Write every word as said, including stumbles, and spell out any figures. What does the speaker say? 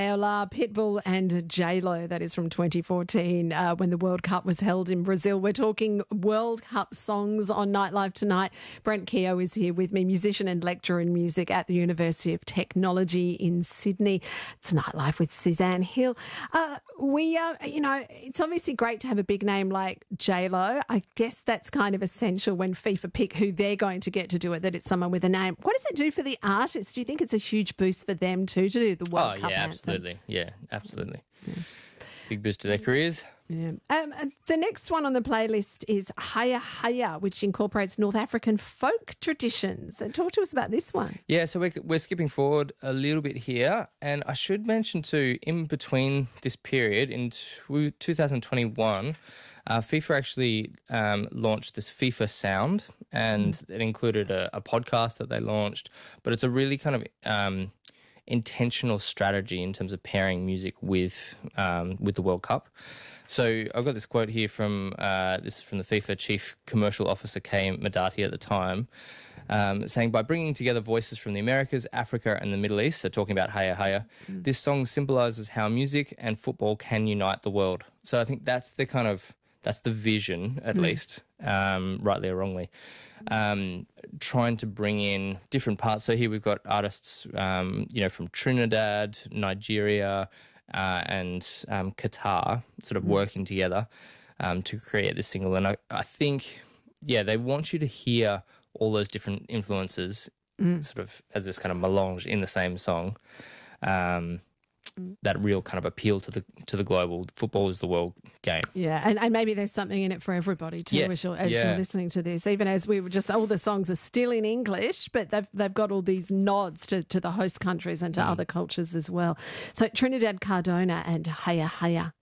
Ayola, Pitbull and J-Lo, that is from twenty fourteen uh, when the World Cup was held in Brazil. We're talking World Cup songs on Nightlife tonight. Brent Keogh is here with me, musician and lecturer in music at the University of Technology in Sydney. It's Nightlife with Suzanne Hill. Uh, we, uh, you know, it's obviously great to have a big name like J-Lo. I guess that's kind of essential when FIFA pick who they're going to get to do it, that it's someone with a name. What does it do for the artists? Do you think it's a huge boost for them too to do the World oh, Cup yeah, anthem? Absolutely. Yeah, absolutely. Yeah. Big boost to their careers. Yeah. Um, the next one on the playlist is Haya Haya, which incorporates North African folk traditions. And talk to us about this one. Yeah, so we're, we're skipping forward a little bit here. And I should mention too, in between this period, in two thousand twenty-one, uh, FIFA actually um, launched this FIFA Sound, and mm. it included a, a podcast that they launched. But it's a really kind of... Um, intentional strategy in terms of pairing music with um, with the World Cup. So I've got this quote here from uh, this is from the FIFA Chief Commercial Officer Kay Madati at the time, um, saying, by bringing together voices from the Americas, Africa and the Middle East, so talking about Haya Haya, mm. this song symbolises how music and football can unite the world. So I think that's the kind of, that's the vision, at mm. least, um, rightly or wrongly. Um, trying to bring in different parts. So here we've got artists, um, you know, from Trinidad, Nigeria, uh, and um, Qatar, sort of mm. working together um, to create this single. And I, I think, yeah, they want you to hear all those different influences, mm. sort of as this kind of melange in the same song. Um, that real kind of appeal to the to the global. Football is the world game. Yeah, and, and maybe there's something in it for everybody too, yes. as, you're, as yeah. you're listening to this. Even as we were just, all the songs are still in English, but they've they've got all these nods to, to the host countries and to mm. other cultures as well. So Trinidad Cardona and Haya Haya.